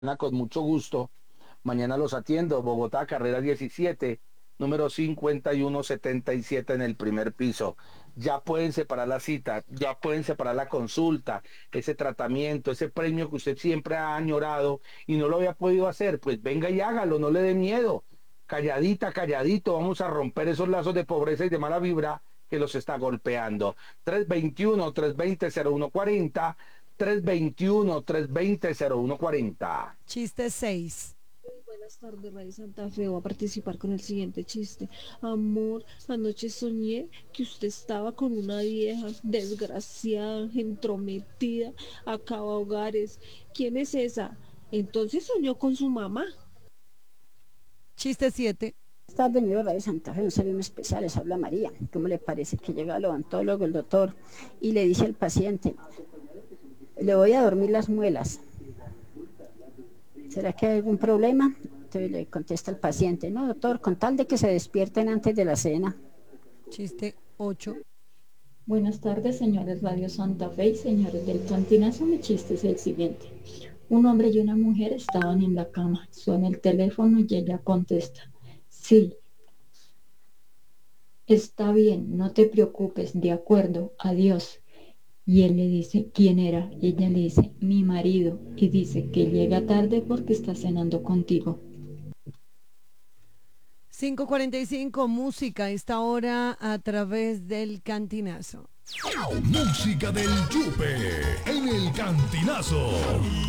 con mucho gusto. Mañana los atiendo. Bogotá, carrera 17, número 5177 en el primer piso. Ya pueden separar la cita, ya pueden separar la consulta, ese tratamiento, ese premio que usted siempre ha añorado y no lo había podido hacer. Pues venga y hágalo, no le dé miedo. Calladita, calladito, vamos a romper esos lazos de pobreza y de mala vibra que los está golpeando. 321-320-0140, 321-320-0140. Chiste 6. Buenas tardes, Radio Santa Fe. Voy a participar con el siguiente chiste. Amor, anoche soñé que usted estaba con una vieja desgraciada, entrometida, acaba hogares. ¿Quién es esa? Entonces soñó con su mamá. Chiste 7. Buenas tardes, mi hora de Santa Fe, un saludo especial, les habla María. ¿Cómo le parece que llega al odontólogo, el doctor, y le dice al paciente, le voy a dormir las muelas? ¿Será que hay algún problema? Entonces le contesta el paciente, no, doctor, con tal de que se despierten antes de la cena. Chiste 8. Buenas tardes, señores Radio Santa Fe y señores del Cantinazo. Mi chiste es el siguiente. Un hombre y una mujer estaban en la cama. Suena el teléfono y ella contesta. Sí, está bien, no te preocupes, de acuerdo, adiós. Y él le dice, ¿quién era? Y ella le dice, mi marido. Y dice que llega tarde porque está cenando contigo. 5:45, música a esta hora a través del Cantinazo. Música del Yupe en el Cantinazo.